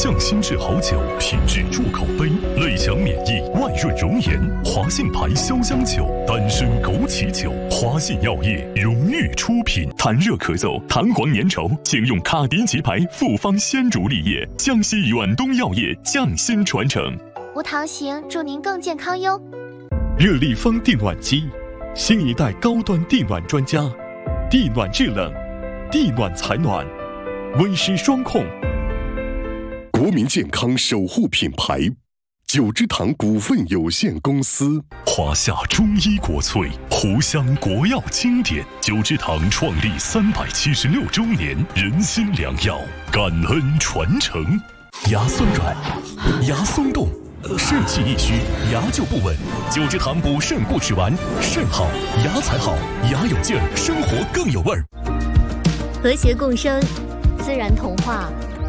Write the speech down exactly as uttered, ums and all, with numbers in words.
匠心式好酒，品质住口杯，内强免疫，外润容颜。华信牌潇湘酒，丹参枸杞酒，华信药业荣誉出品。痰热咳嗽、弹簧粘稠，请用卡迪奇牌复方鲜竹沥液。江西远东药业匠心传承。 无糖型，祝您更健康哟。 热力风地暖机，新一代高端地暖专家，地暖制冷，地暖采暖，温湿双控。 国民健康守护品牌，九芝堂股份有限公司。 华夏中医国粹，湖湘国药经典。九芝堂创立三百七十六周年，人心良药，感恩传承。牙酸软，牙松动，肾气一虚，牙就不稳。九芝堂补肾固齿丸，肾好牙才好，牙有劲儿，生活更有味儿。 和谐共生，自然童话。